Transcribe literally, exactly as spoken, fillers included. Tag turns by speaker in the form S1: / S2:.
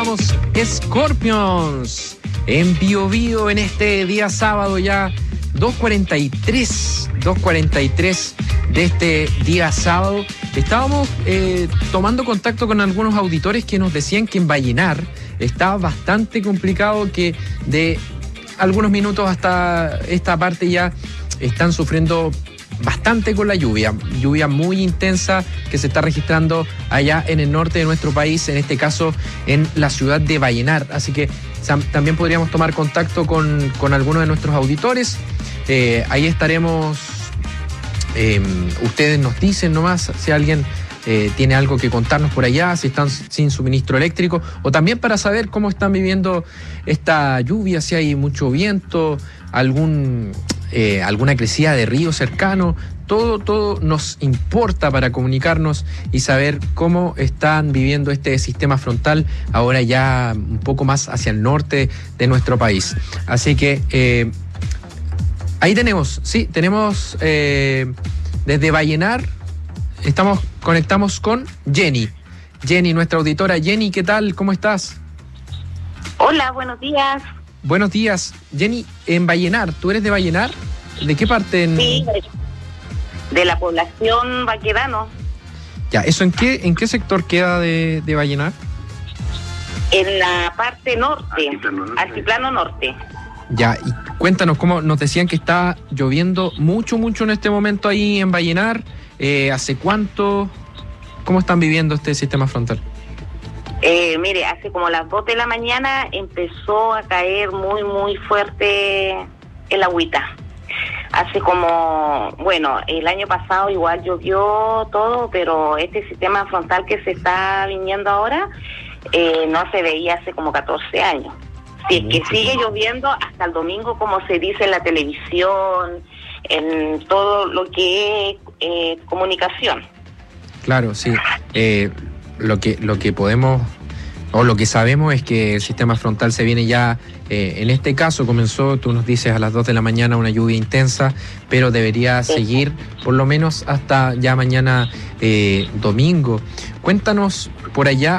S1: escuchábamos Scorpions en Bio Bio en este día sábado ya dos cuarenta y tres de este día sábado. Estábamos eh, tomando contacto con algunos auditores que nos decían que en Vallenar estaba bastante complicado, que de algunos minutos hasta esta parte ya están sufriendo bastante con la lluvia, lluvia muy intensa que se está registrando allá en el norte de nuestro país, en este caso en la ciudad de Vallenar. Así que también podríamos tomar contacto con, con algunos de nuestros auditores. Eh, ahí estaremos, eh, ustedes nos dicen nomás si alguien eh, tiene algo que contarnos por allá, si están sin suministro eléctrico, o también para saber cómo están viviendo esta lluvia, si hay mucho viento, algún... Eh, alguna crecida de río cercano. Todo, todo nos importa para comunicarnos y saber cómo están viviendo este sistema frontal ahora ya un poco más hacia el norte de nuestro país. Así que eh, ahí tenemos, sí, tenemos eh, desde Vallenar, estamos, conectamos con Jenny. Jenny, nuestra auditora. Jenny, ¿qué tal? ¿Cómo estás?
S2: Hola, buenos días.
S1: Buenos días. Jenny, en Vallenar, ¿tú eres de Vallenar? ¿De qué parte? En...
S2: Sí, de la población Baquedano.
S1: Ya, ¿eso en qué en qué sector queda de, de Vallenar?
S2: En la parte norte, altiplano norte. altiplano norte.
S1: Ya, y cuéntanos, cómo nos decían que está lloviendo mucho, mucho en este momento ahí en Vallenar. Eh, ¿Hace cuánto? ¿Cómo están viviendo este sistema frontal?
S2: Eh, mire, hace como las dos de la mañana empezó a caer muy, muy fuerte el agüita. Hace como, bueno, el año pasado igual llovió todo, pero este sistema frontal que se está viniendo ahora eh, no se veía hace como catorce años. Si es que sigue lloviendo hasta el domingo, como se dice en la televisión, en todo lo que es eh, comunicación.
S1: Claro, sí. Eh, lo que lo que podemos o lo que sabemos es que el sistema frontal se viene ya, eh, en este caso comenzó, tú nos dices, a las dos de la mañana una lluvia intensa, pero debería seguir por lo menos hasta ya mañana eh, domingo. Cuéntanos por allá.